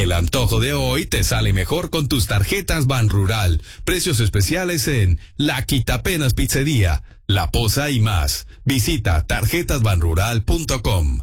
El antojo de hoy te sale mejor con tus tarjetas Banrural. Precios especiales en La Quitapenas Pizzería, La Poza y más. Visita tarjetasbanrural.com.